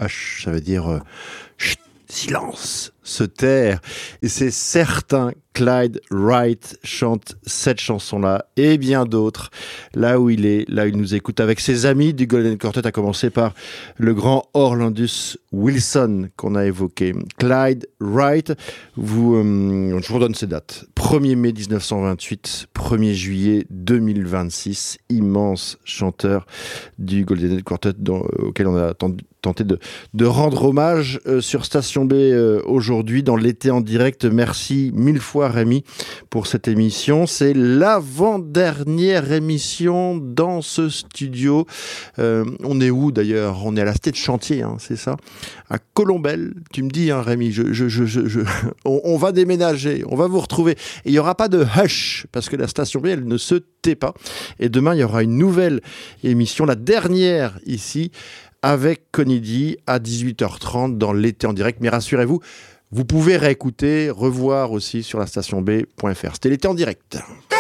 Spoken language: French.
Hush, ça veut dire chut, silence, se taire. Et c'est certain, Clyde Wright chante cette chanson-là et bien d'autres, là où il nous écoute avec ses amis du Golden Quartet, à commencer par le grand Orlandus Wilson qu'on a évoqué. Clyde Wright, je vous redonne ces dates. 1er mai 1928, 1er juillet 2026, immense chanteur du Golden Quartet auquel on a tenté de rendre hommage sur Station B aujourd'hui dans l'été en direct. Merci mille fois Rémi pour cette émission. C'est l'avant-dernière émission dans ce studio. On est où d'ailleurs ? On est à la Cité de Chantier, hein, c'est ça ? À Colombelles. Tu me dis, hein, Rémi, on va déménager, on va vous retrouver. Et il n'y aura pas de hush, parce que la Station B, elle ne se tait pas. Et demain, il y aura une nouvelle émission, la dernière ici, avec Connie D à 18h30 dans l'été en direct. Mais rassurez-vous, vous pouvez réécouter, revoir aussi sur la stationb.fr. C'était l'été en direct.